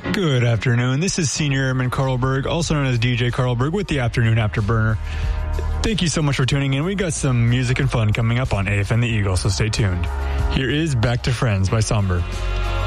Good afternoon. This is Senior Airman Carlberg, also known as DJ Carlberg, with the Afternoon Afterburner. Thank you so much for tuning in. We got some music and fun coming up on AFN The Eagle, so stay tuned. Here is Back to Friends by Somber.